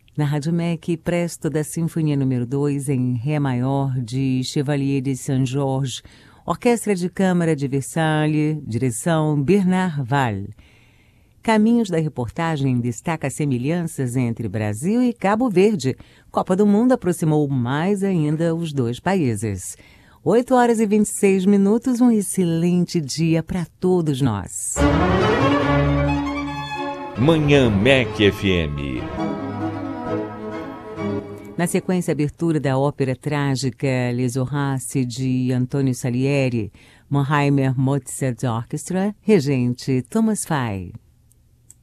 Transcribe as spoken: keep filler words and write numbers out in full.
Na Rádio M E C, Presto da Sinfonia número dois em Ré maior de Chevalier de Saint-Georges, Orquestra de Câmara de Versalhes, direção Bernard Val. Caminhos da reportagem destaca semelhanças entre Brasil e Cabo Verde. Copa do Mundo aproximou mais ainda os dois países. oito horas e vinte e seis minutos, um excelente dia para todos nós. Manhã M E C F M. Na sequência, a abertura da ópera trágica Les Horaces de Antonio Salieri, Mannheimer Mozart Orchestra, regente Thomas Fay.